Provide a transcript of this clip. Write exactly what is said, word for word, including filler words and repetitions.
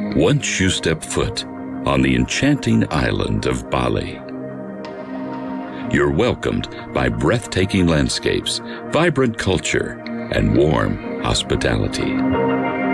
once you step foot on the enchanting island of Bali, you're welcomed by breathtaking landscapes, vibrant culture, and warm hospitality.